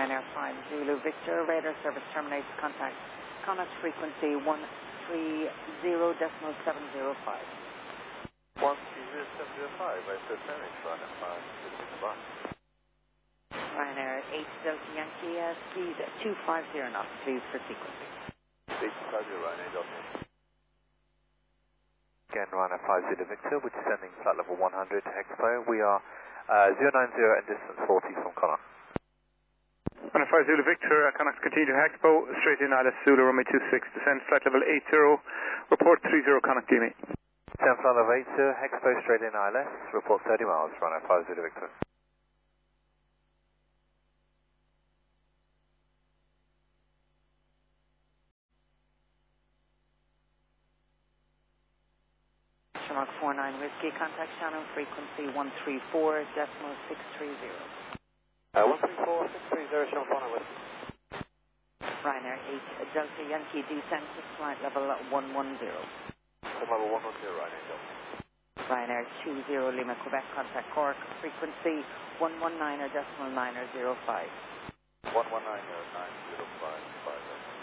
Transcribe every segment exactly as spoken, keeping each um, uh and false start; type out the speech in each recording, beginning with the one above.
Ryanair five Zulu Victor, radar service terminates, contact Connacht frequency one three zero decimal seven zero five. one three zero seven zero five, I said terminate Ryanair five Zulu Victor, bye. Ryanair eight Delta Yankee, uh, speed two five zero knots, please for sequencing. eight two five zero Ryanair Delta. Again, Ryanair five Zulu Victor, we're descending flight level one hundred to Expo. We are uh, zero nine zero and distance forty from Connacht. Ryanair five Zulu Victor, uh, Connacht continue to Expo, straight in Alice Zulu runway two six, descend flight level eight zero, report three zero Connacht D M E. Descend flight level eight zero, Expo straight in I L S, report thirty miles, Ryanair five Zulu Victor. Mark four nine Whiskey, contact Shannon frequency one three four decimal six three zero. Uh, one three four six three zero, Shannon four nine Whiskey. Ryanair eight Delta Yankee, descent to flight level one one zero. Flight level one one zero, Ryanair Delta. Ryanair two zero Lima, Quebec, contact Cork, frequency one one nine decimal nine zero five. one one nine nine zero five five.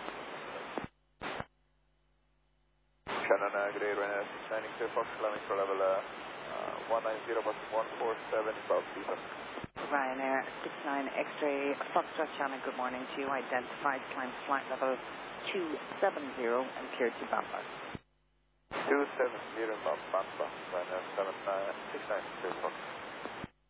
Shannon, uh, good day, Ryanair six ninety clear Fox, climbing for level uh, uh, one nine zero, bus one four seven, South Beaver. Ryanair six nine X-ray, Foxtrot Shannon, good morning to you. Identified, climb flight level two seven zero and cleared to Bamba. two seven zero, Bamba, Ryanair seven nine six nine clear Fox.